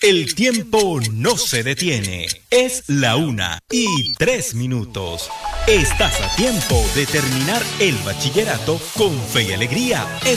El tiempo no se detiene. Es la 1:03. Estás a tiempo de terminar el bachillerato con fe y alegría.